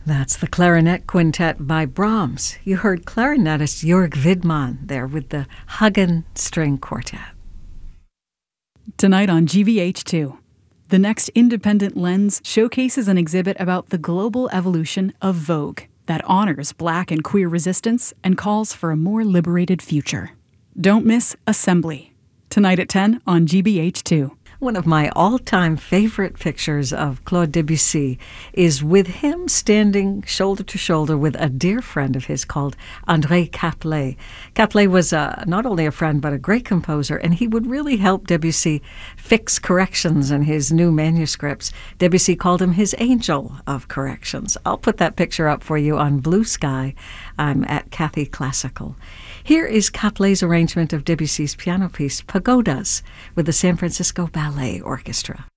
That's the Clarinet Quintet by Brahms. You heard clarinetist Jörg Widmann there with the Hagen String Quartet. Tonight on GBH2, the next Independent Lens showcases an exhibit about the global evolution of Vogue that honors Black and queer resistance and calls for a more liberated future. Don't miss Assembly, tonight at 10 on GBH2. One of my all-time favorite pictures of Claude Debussy is with him standing shoulder to shoulder with a dear friend of his called André Caplet. Caplet was not only a friend but a great composer, and he would really help Debussy fix corrections in his new manuscripts. Debussy called him his angel of corrections. I'll put that picture up for you on Blue Sky. I'm at Kathy Classical. Here is Caplet's arrangement of Debussy's piano piece, Pagodas, with the San Francisco Ballet Orchestra.